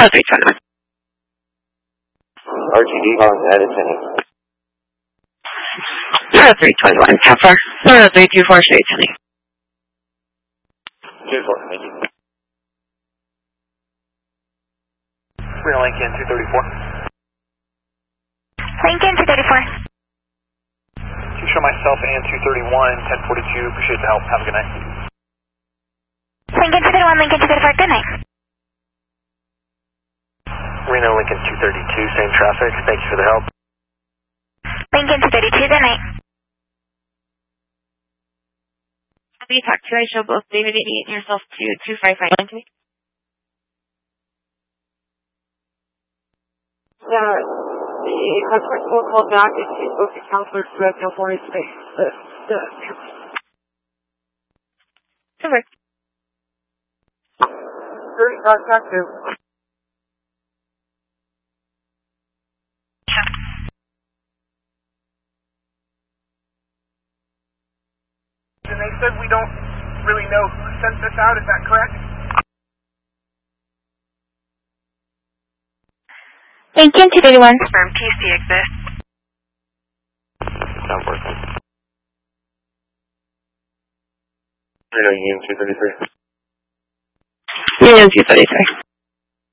0321. RTD calling Edison. 0321, Pepper. 0324, straight to me. 2-4, thank you. Real Lincoln 234. Lincoln 234. To show myself and 231, 1042. Appreciate the help. Have a good night. Lincoln 231, Lincoln 234, good night. Reno Lincoln 232, same traffic. Thank you for the help. Lincoln 232, good night. Happy to talk to you. I show both David 88 and yourself to 2559 to me. Yeah, the principal called back and she spoke to Counselor Smith for his space. Super. Great, contact him. And they said we don't really know who sent this out, is that correct? Lincoln 231. Confirm PC exists. Not working. Reno Union 233. Union 233.